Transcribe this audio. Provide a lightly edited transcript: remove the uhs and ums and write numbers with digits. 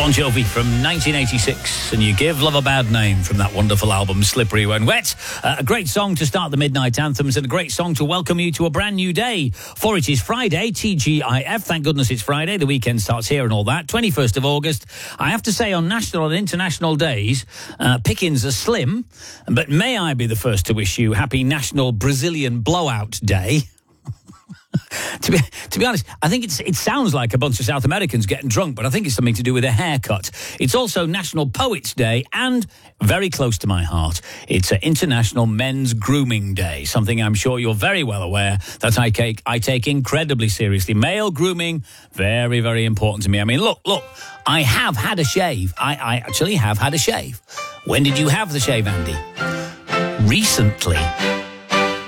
Bon Jovi from 1986, and You Give Love a Bad Name from that wonderful album, Slippery When Wet. A great song to start the Midnight Anthems and a great song to welcome you to a brand new day. For it is Friday, TGIF. Thank goodness it's Friday. The weekend starts here and all that. 21st of August. I have to say, on national and international days, pickings are slim, but may I be the first to wish you happy National Brazilian Blowout Day. To be honest, I think it sounds like a bunch of South Americans getting drunk, but I think it's something to do with a haircut. It's also National Poets Day, and very close to my heart, it's International Men's Grooming Day, something I'm sure you're very well aware that I take incredibly seriously. Male grooming, very, very important to me. I mean, look, I have had a shave. I actually have had a shave. When did you have the shave, Andy? Recently.